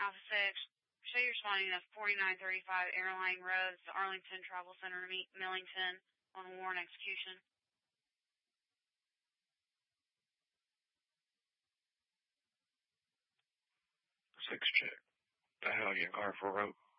Alpha 6, show you're responding to 4935 Airline Road, the Arlington Travel Center, Millington, on warrant execution. 6 check. The hell you car for rope?